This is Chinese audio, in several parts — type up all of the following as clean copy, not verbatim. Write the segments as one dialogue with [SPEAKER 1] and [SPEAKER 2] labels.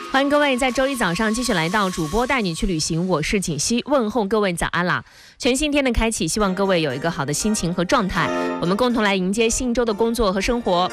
[SPEAKER 1] 欢迎各位在周一早上继续来到主播带你去旅行，我是锦溪，问候各位早安啦！全新天的开启，希望各位有一个好的心情和状态，我们共同来迎接新周的工作和生活。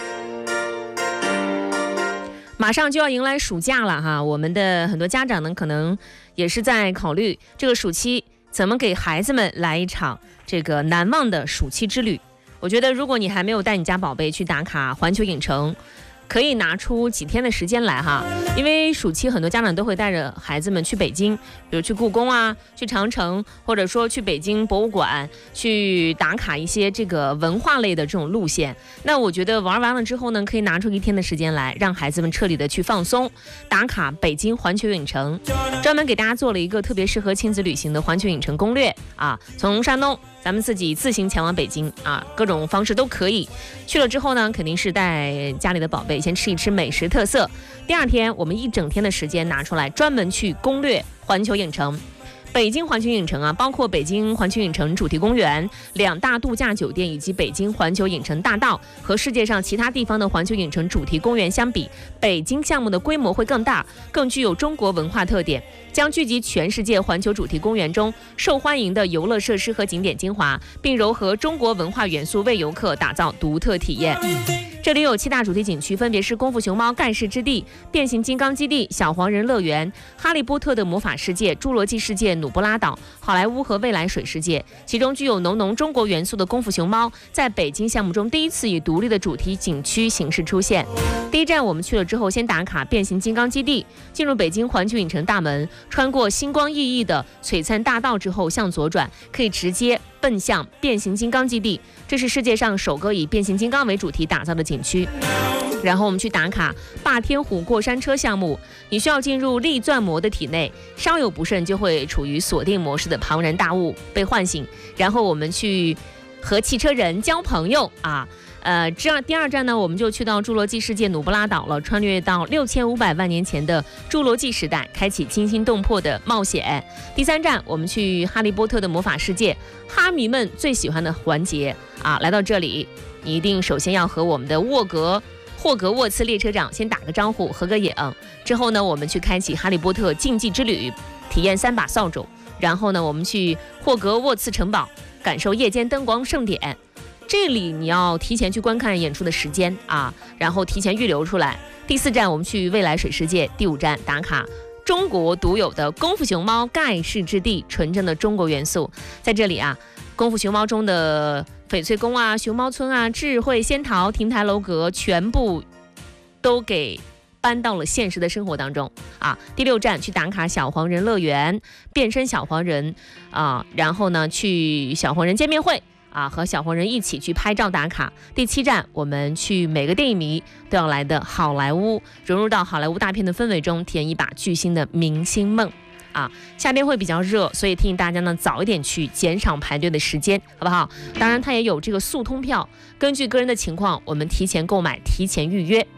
[SPEAKER 1] 马上就要迎来暑假了哈，我们的很多家长呢，可能也是在考虑这个暑期怎么给孩子们来一场这个难忘的暑期之旅。我觉得如果你还没有带你家宝贝去打卡环球影城，可以拿出几天的时间来哈，因为暑期很多家长都会带着孩子们去北京，比如去故宫啊，去长城，或者说去北京博物馆，去打卡一些这个文化类的这种路线。那我觉得玩完了之后呢，可以拿出一天的时间来，让孩子们彻底的去放松，打卡北京环球影城，专门给大家做了一个特别适合亲子旅行的环球影城攻略啊，从山东咱们自己自行前往北京啊，各种方式都可以。去了之后呢，肯定是带家里的宝贝先吃一吃美食特色。第二天，我们一整天的时间拿出来，专门去攻略环球影城。北京环球影城啊，包括北京环球影城主题公园、2大度假酒店以及北京环球影城大道，和世界上其他地方的环球影城主题公园相比，北京项目的规模会更大，更具有中国文化特点，将聚集全世界环球主题公园中受欢迎的游乐设施和景点精华，并糅合中国文化元素，为游客打造独特体验。这里有7大主题景区，分别是功夫熊猫盖世之地、变形金刚基地、小黄人乐园、哈利波特的魔法世界、侏罗纪世界努布拉岛、好莱坞和未来水世界。其中具有浓浓中国元素的功夫熊猫，在北京项目中第一次以独立的主题景区形式出现。第一站我们去了之后，先打卡变形金刚基地，进入北京环球影城大门，穿过星光熠熠的璀璨大道之后向左转，可以直接奔向变形金刚基地，这是世界上首个以变形金刚为主题打造的景区。然后我们去打卡霸天虎过山车项目，你需要进入力钻魔的体内，稍有不慎就会处于锁定模式的庞然大物被唤醒。然后我们去和汽车人交朋友啊。第二站呢，我们就去到侏罗纪世界努布拉岛了，穿越到6500万年前的侏罗纪时代，开启惊心动魄的冒险。第3站，我们去哈利波特的魔法世界，哈迷们最喜欢的环节啊！来到这里，你一定首先要和我们的霍格沃茨列车长先打个招呼，合个影。之后呢，我们去开启哈利波特竞技之旅，体验3把扫帚。然后呢，我们去霍格沃茨城堡，感受夜间灯光盛典。这里你要提前去观看演出的时间啊，然后提前预留出来。第4站我们去未来水世界，第5站打卡中国独有的功夫熊猫盖世之地，纯正的中国元素。在这里啊，功夫熊猫中的翡翠宫啊、熊猫村啊、智慧仙桃、亭台楼阁，全部都给搬到了现实的生活当中啊。第6站去打卡小黄人乐园，变身小黄人啊，然后呢去小黄人见面会啊，和小黄人一起去拍照打卡。第7站，我们去每个电影迷都要来的好莱坞，融入到好莱坞大片的氛围中，体验一把巨星的明星梦啊。夏天会比较热，所以提醒大家呢早一点去，减少排队的时间，好不好？当然，它也有这个速通票，根据个人的情况，我们提前购买，提前预约。